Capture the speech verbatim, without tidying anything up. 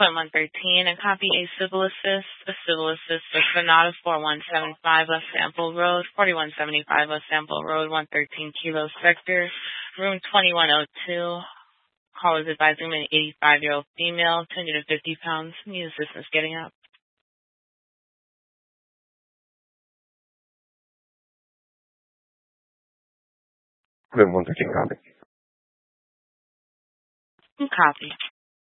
Point one thirteen, and copy a civil assist. A civil assist for Sonata four one seven five West Sample Road, forty-one seventy-five West Sample Road, one thirteen Kilo Sector, room twenty-one oh two. Call is advising an eighty-five-year-old female, two hundred fifty pounds, needs assistance getting up. Point one thirteen, copy. Copy.